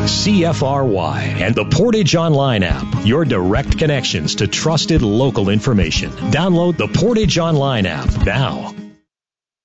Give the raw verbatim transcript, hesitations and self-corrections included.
C F R Y, and the Portage Online app, your direct connections to trusted local information. Download the Portage Online app now.